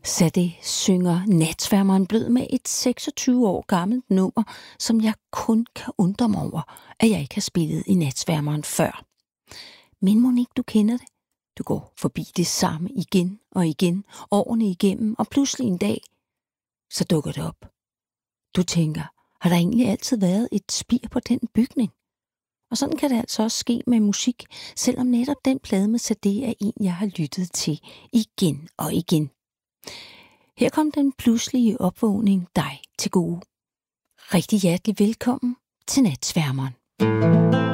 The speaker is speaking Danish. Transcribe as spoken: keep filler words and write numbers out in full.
Sade synger Natsværmeren blød med et seksogtyve år gammelt nummer, som jeg kun kan undre mig over, at jeg ikke har spillet i Natsværmeren før. Men mon ikke du kender det? Du går forbi det samme igen og igen, årene igennem, og pludselig en dag, så dukker det op. Du tænker, har der egentlig altid været et spir på den bygning? Og sådan kan det altså også ske med musik, selvom netop den plade med Sade er en, jeg har lyttet til igen og igen. Her kom den pludselige opvågning dig til gode. Rigtig hjertelig velkommen til Natsværmeren.